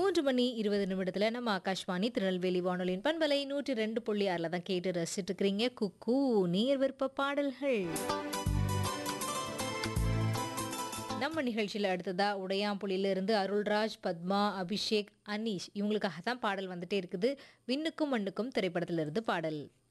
3 மணி 20 நிமிடத்துல நம்ம ஆகாஷ்வாணி திருநெல்வேலி வானொலியின் பண்பலை 102.6 தான் கேட்டு ரசிச்சுட்டு இருக்கிறீங்க. குக்கூ நேயர் விருப்ப பாடல்கள். நம்ம நிகழ்ச்சியில அடுத்ததா உடையாம்புலியில இருந்து அருள்ராஜ், பத்மா, அபிஷேக், அனீஷ் இவங்களுக்காக தான் பாடல் வந்துட்டே இருக்குது. விண்ணுக்கும் மண்ணுக்கும் திரைப்படத்திலிருந்து பாடல்.